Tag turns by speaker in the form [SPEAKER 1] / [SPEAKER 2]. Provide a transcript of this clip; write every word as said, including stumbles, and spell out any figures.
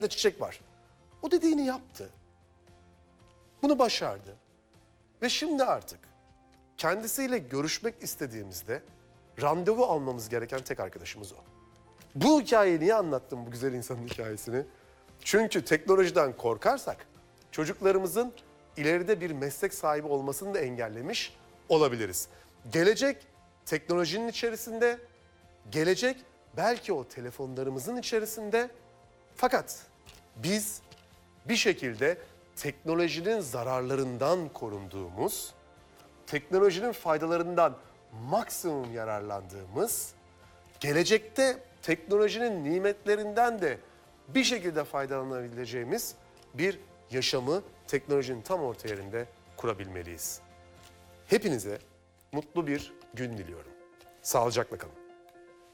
[SPEAKER 1] çiçek var. O dediğini yaptı. Bunu başardı. Ve şimdi artık kendisiyle görüşmek istediğimizde randevu almamız gereken tek arkadaşımız o. Bu hikayeyi niye anlattım, bu güzel insanın hikayesini? Çünkü teknolojiden korkarsak çocuklarımızın ileride bir meslek sahibi olmasını da engellemiş olabiliriz. Gelecek teknolojinin içerisinde, gelecek belki o telefonlarımızın içerisinde. Fakat biz bir şekilde teknolojinin zararlarından korunduğumuz, teknolojinin faydalarından maksimum yararlandığımız, gelecekte teknolojinin nimetlerinden de bir şekilde faydalanabileceğimiz bir yaşamı teknolojinin tam orta yerinde kurabilmeliyiz. Hepinize mutlu bir gün diliyorum. Sağlıcakla kalın.